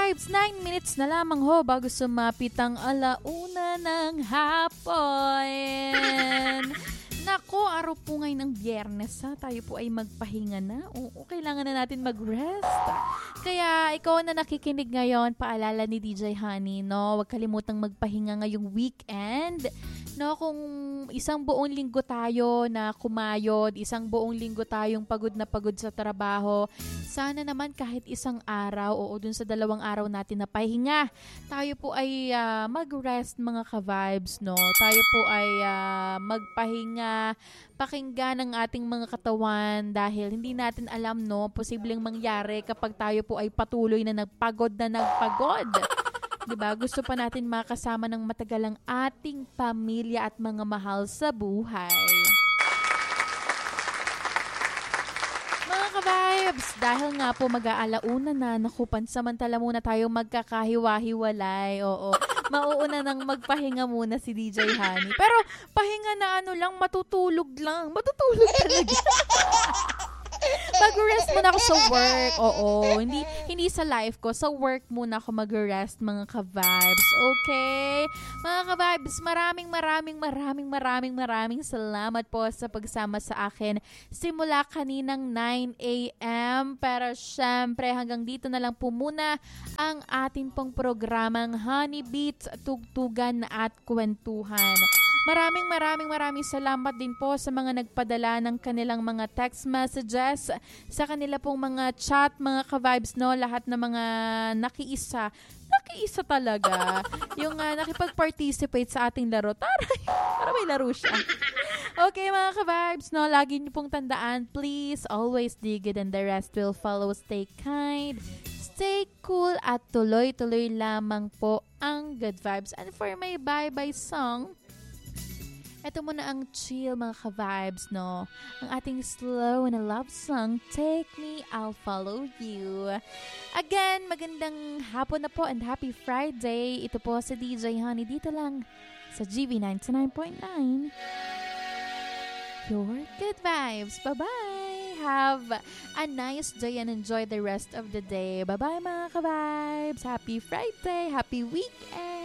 ka-vibes, 9 minutes na lamang ho bago sumapit ang 1:00 ng hapon. Nako, araw po ngayon ng Biyernes ha. Tayo po ay magpahinga na. Oo, kailangan na natin mag-rest. Kaya ikaw na nakikinig ngayon, paalala ni DJ Honey, no? Huwag kalimutang magpahinga ngayong weekend. No, kung isang buong linggo tayo na kumayod, isang buong linggo tayong pagod na pagod sa trabaho, sana naman kahit isang araw o dun sa 2 araw natin na pahinga, tayo po ay mag-rest mga ka-vibes, no? Tayo po ay magpahinga, pakinggan ang ating mga katawan dahil hindi natin alam, no, posibleng mangyari kapag tayo po ay patuloy na nagpagod. Diba? Gusto pa natin makasama ng matagal ang ating pamilya at mga mahal sa buhay. Mga ka-vibes, dahil nga po mag-aalauna na, naku, pansamantala muna tayong magkakahiwa-hiwalay. Oo, mauuna nang magpahinga muna si DJ Honey. Pero pahinga na matutulog lang. Matutulog talaga. Mag-rest muna ako sa work. Oo, hindi sa life ko. Sa work muna ako mag-rest, mga ka-vibes. Okay? Mga ka-vibes, maraming salamat po sa pagsama sa akin. Simula kaninang 9 a.m. Pero syempre, hanggang dito na lang po muna ang ating pong programang Honey Beats, Tugtugan at Kwentuhan. Maraming salamat din po sa mga nagpadala ng kanilang mga text messages, sa kanila pong mga chat, mga ka-vibes, no? Lahat ng mga nakiisa talaga. Yung nakipag-participate sa ating laro. Taray, para may laro siya. Okay, mga ka-vibes, no? Lagi niyo pong tandaan, please always dig it and the rest will follow. Stay kind, stay cool, at tuloy-tuloy lamang po ang good vibes. And for my bye-bye song, ito muna ang chill, mga ka-vibes, no? Ang ating slow na love song, Take Me, I'll Follow You. Again, magandang hapon na po and happy Friday. Ito po si DJ Honey dito lang sa GB 99.9. Your good vibes. Bye-bye. Have a nice day and enjoy the rest of the day. Bye-bye, mga ka-vibes. Happy Friday. Happy weekend.